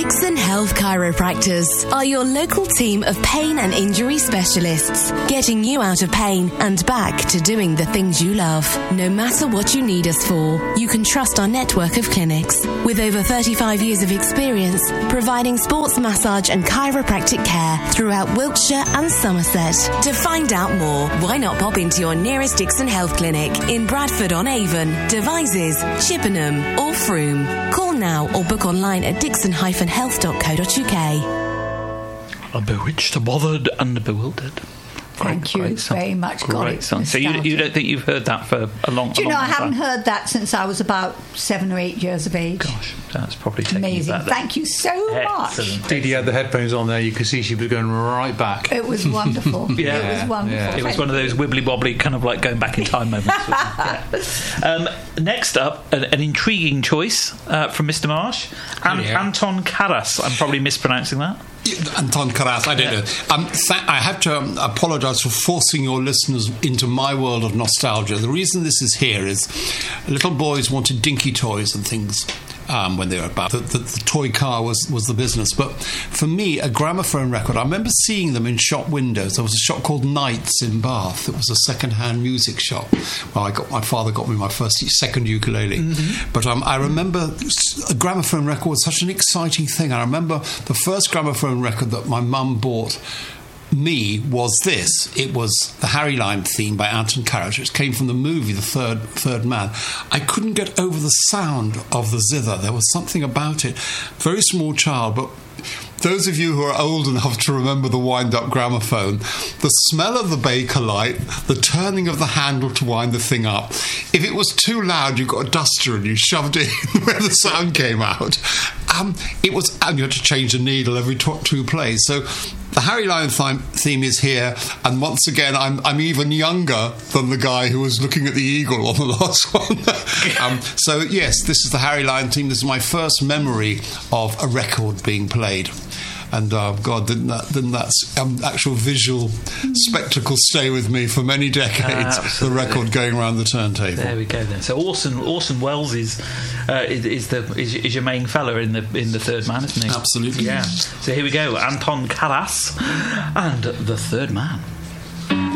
Dixon Health Chiropractors are your local team of pain and injury specialists, getting you out of pain and back to doing the things you love. No matter what you need us for, you can trust our network of clinics. With over 35 years of experience, providing sports massage and chiropractic care throughout Wiltshire and Somerset. To find out more, why not pop into your nearest Dixon Health Clinic in Bradford-on-Avon, Devizes, Chippenham or Frome. Call now or book online at dixon-health.co.uk. I'm bewitched, bothered and bewildered. Thank you very much. Great song. So you don't think you've heard that for a long time? Do you know, I haven't heard that since I was about 7 or 8 years of age. Gosh, that's probably taking amazing. You back there. Thank you so much. Dee Dee had the headphones on there. You could see she was going right back. It was wonderful. Yeah. It was wonderful. Yeah. It was one of those wibbly-wobbly kind of like going back in time moments. Next up, an intriguing choice from Mr. Marsh. Anton Karas. I'm probably mispronouncing that. Anton Karas, I don't know. I have to apologise for forcing your listeners into my world of nostalgia. The reason this is here is little boys wanted dinky toys and things when they were about. The toy car was the business. But for me, a gramophone record, I remember seeing them in shop windows. There was a shop called Knights in Bath. It was a second-hand music shop. Well, my father got me my second ukulele. Mm-hmm. But I remember a gramophone record was such an exciting thing. I remember the first gramophone record that my mum bought me was this. It was the Harry Lime theme by Anton Karas, which came from the movie The Third Man. I couldn't get over the sound of the zither. There was something about it. Very small child, but those of you who are old enough to remember the wind-up gramophone, the smell of the Bakelite, the turning of the handle to wind the thing up. If it was too loud, you got a duster and you shoved it in where the sound came out. And you had to change the needle every two plays. So the Harry Lime theme is here, and once again, I'm even younger than the guy who was looking at the eagle on the last one. So yes, this is the Harry Lime theme. This is my first memory of a record being played. And God, didn't that actual visual spectacle stay with me for many decades? The record going around the turntable. There we go. Then. So Orson Welles is your main fella in the Third Man, isn't he? Absolutely. Yeah. So here we go. Anton Karas and the Third Man.